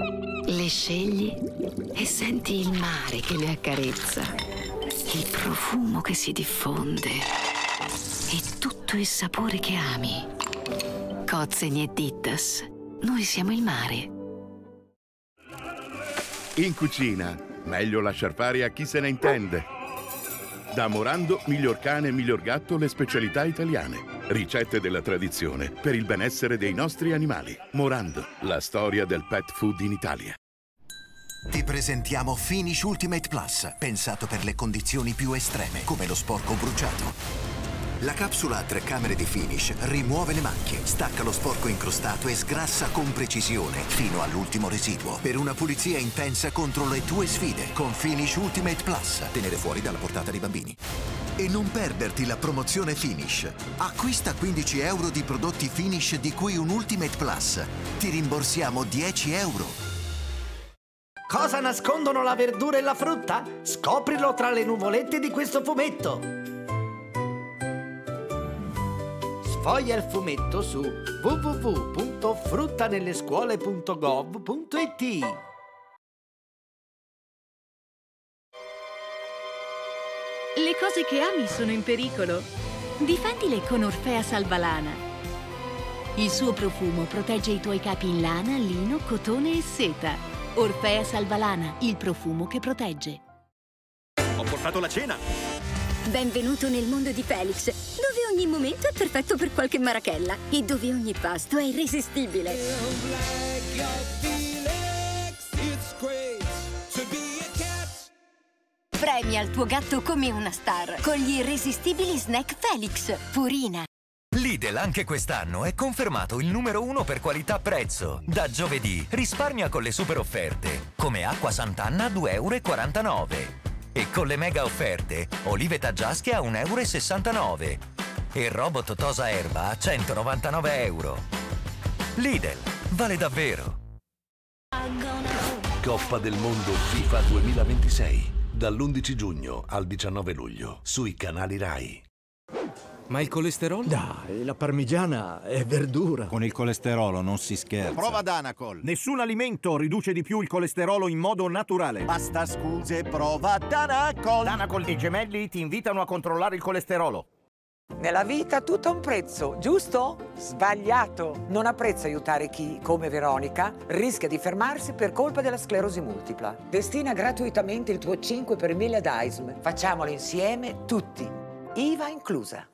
Le scegli e senti il mare che le accarezza, il profumo che si diffonde e tutto il sapore che ami. Cozzeni e Dittas, noi siamo il mare. In cucina, meglio lasciar fare a chi se ne intende. Da Morando, miglior cane e miglior gatto, le specialità italiane. Ricette della tradizione per il benessere dei nostri animali. Morando, la storia del pet food in Italia. Ti presentiamo Finish Ultimate Plus, pensato per le condizioni più estreme, come lo sporco bruciato. La capsula a 3 camere di Finish rimuove le macchie, stacca lo sporco incrostato e sgrassa con precisione fino all'ultimo residuo, per una pulizia intensa contro le tue sfide. Con Finish Ultimate Plus, tenere fuori dalla portata dei bambini. E non perderti la promozione Finish. Acquista 15 euro di prodotti Finish, di cui un Ultimate Plus. Ti rimborsiamo 10 euro. Cosa nascondono la verdura e la frutta? Scoprilo tra le nuvolette di questo fumetto. Sfoglia il fumetto su www.fruttanellescuole.gov.it. Le cose che ami sono in pericolo. Difendile con Orfea Salvalana. Il suo profumo protegge i tuoi capi in lana, lino, cotone e seta. Orfea Salvalana, il profumo che protegge. Ho portato la cena! Benvenuto nel mondo di Felix, dove ogni momento è perfetto per qualche marachella e dove ogni pasto è irresistibile. Premia il tuo gatto come una star con gli irresistibili snack Felix. Purina. Lidl anche quest'anno è confermato il numero 1 per qualità-prezzo. Da giovedì risparmia con le super offerte, come acqua Sant'Anna a 2,49 € e con le mega offerte olive taggiasche a 1,69 € e robot tosa erba a 199 €. Lidl, vale davvero. Coppa del Mondo FIFA 2026, dall'11 giugno al 19 luglio, sui canali Rai. Ma il colesterolo? Dai, la parmigiana è verdura. Con il colesterolo non si scherza. Prova Danacol. Nessun alimento riduce di più il colesterolo in modo naturale. Basta scuse, prova Danacol. Danacol e Gemelli ti invitano a controllare il colesterolo. Nella vita tutto ha un prezzo, giusto? Sbagliato. Non ha prezzo aiutare chi, come Veronica, rischia di fermarsi per colpa della sclerosi multipla. Destina gratuitamente il tuo 5 per 1000 ad AISM. Facciamolo insieme tutti. IVA inclusa.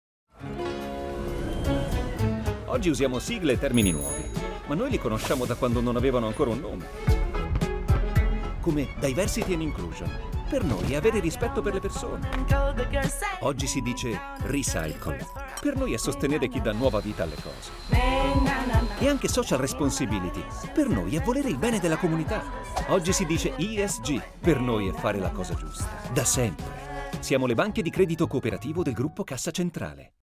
Oggi usiamo sigle e termini nuovi, ma noi li conosciamo da quando non avevano ancora un nome. Come Diversity and Inclusion. Per noi è avere rispetto per le persone. Oggi si dice Recycle. Per noi è sostenere chi dà nuova vita alle cose. E anche Social Responsibility. Per noi è volere il bene della comunità. Oggi si dice ESG. Per noi è fare la cosa giusta. Da sempre. Siamo le banche di credito cooperativo del gruppo Cassa Centrale.